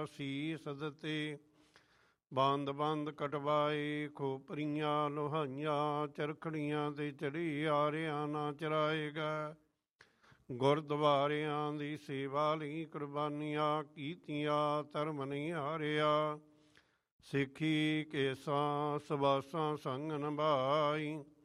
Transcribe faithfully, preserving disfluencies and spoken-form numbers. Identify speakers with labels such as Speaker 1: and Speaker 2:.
Speaker 1: ਸੀਸ ਦਿੱਤੇ। ਬੰਦ ਬੰਦ ਕਟਵਾਏ ਖੋਪਰੀਆਂ ਲੋਹਾਈਆਂ, ਚਰਖੜੀਆਂ ਤੇ ਚੜੀ ਆਰਿਆਂ ਨਾ ਚਰਾਏਗਾ। ਗੁਰਦੁਆਰਿਆਂ ਦੀ ਸੇਵਾ ਲਈ ਕੁਰਬਾਨੀਆਂ ਕੀਤੀਆਂ, ਧਰਮ ਨਹੀਂ ਹਾਰਿਆ। ਸਿੱਖੀ ਕੇਸਾਂ ਸਬਾਸਾਂ ਸੰਗ ਨਿਭਾਈ,